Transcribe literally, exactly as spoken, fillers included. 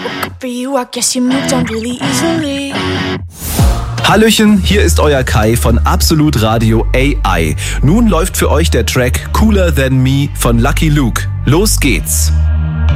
For you, I guess you moved on really easily. Hallöchen, hier ist euer Kai von Absolut Radio A I. Nun läuft für euch der Track Cooler Than Me von Lucky Luke. Los geht's!